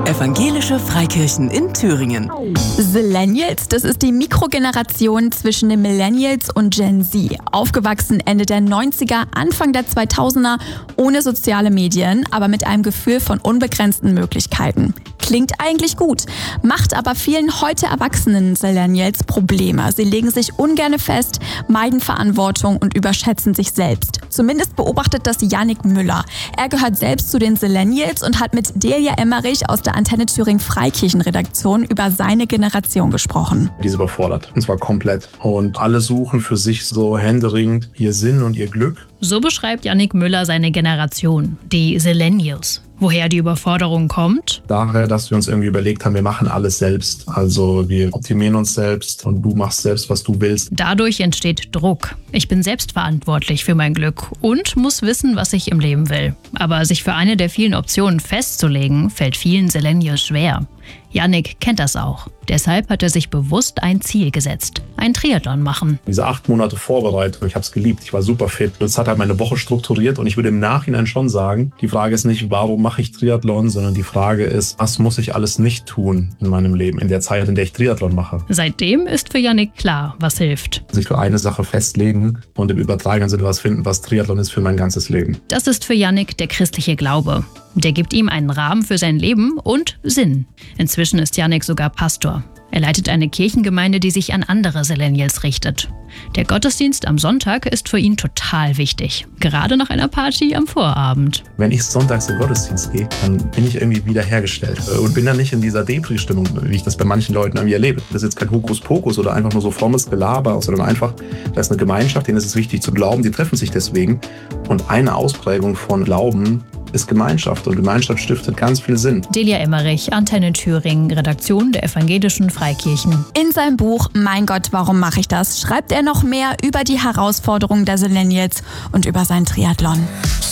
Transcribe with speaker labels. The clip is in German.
Speaker 1: Evangelische Freikirchen in Thüringen.
Speaker 2: Zillennials, das ist die Mikrogeneration zwischen den Millennials und Gen Z. Aufgewachsen Ende der 90er, Anfang der 2000er, ohne soziale Medien, aber mit einem Gefühl von unbegrenzten Möglichkeiten. Klingt eigentlich gut, macht aber vielen heute erwachsenen Zillennials Probleme. Sie legen sich ungern fest, meiden Verantwortung und überschätzen sich selbst. Zumindest beobachtet das Yannick Müller. Er gehört selbst zu den Zillennials und hat mit Delia Emmerich aus der Antenne Thüringen Freikirchenredaktion über seine Generation gesprochen.
Speaker 3: Die ist überfordert, und zwar komplett. Und alle suchen für sich so händeringend ihr Sinn und ihr Glück.
Speaker 4: So beschreibt Yannick Müller seine Generation, die Zillennials. Woher die Überforderung kommt?
Speaker 3: Daher, dass wir uns irgendwie überlegt haben, wir machen alles selbst. Also wir optimieren uns selbst und du machst selbst, was du willst.
Speaker 4: Dadurch entsteht Druck. Ich bin selbst verantwortlich für mein Glück und muss wissen, was ich im Leben will. Aber sich für eine der vielen Optionen festzulegen, fällt vielen Zillennials schwer. Yannick kennt das auch. Deshalb hat er sich bewusst ein Ziel gesetzt. Ein Triathlon machen.
Speaker 3: Diese 8 Monate Vorbereitung, ich habe es geliebt, ich war super fit. Das hat halt meine Woche strukturiert und ich würde im Nachhinein schon sagen, die Frage ist nicht, warum mache ich Triathlon, sondern die Frage ist, was muss ich alles nicht tun in meinem Leben, in der Zeit, in der ich Triathlon mache.
Speaker 4: Seitdem ist für Yannick klar, was hilft.
Speaker 3: Sich für eine Sache festlegen und im übertragenen Sinne was finden, was Triathlon ist für mein ganzes Leben.
Speaker 4: Das ist für Yannick der christliche Glaube. Der gibt ihm einen Rahmen für sein Leben und Sinn. Inzwischen ist Yannick sogar Pastor. Er leitet eine Kirchengemeinde, die sich an andere Zillennials richtet. Der Gottesdienst am Sonntag ist für ihn total wichtig. Gerade nach einer Party am Vorabend.
Speaker 3: Wenn ich sonntags in den Gottesdienst gehe, dann bin ich irgendwie wiederhergestellt und bin dann nicht in dieser Depri-Stimmung, wie ich das bei manchen Leuten irgendwie erlebe. Das ist jetzt kein Hokuspokus oder einfach nur so frommes Gelaber, sondern einfach, da ist eine Gemeinschaft, denen ist es wichtig zu glauben, die treffen sich deswegen. Und eine Ausprägung von Glauben ist Gemeinschaft und Gemeinschaft stiftet ganz viel Sinn.
Speaker 4: Delia Emmerich, Antenne Thüringen, Redaktion der Evangelischen Freikirchen.
Speaker 2: In seinem Buch Mein Gott, warum mache ich das? Schreibt er noch mehr über die Herausforderungen der Zillennials und über sein Triathlon.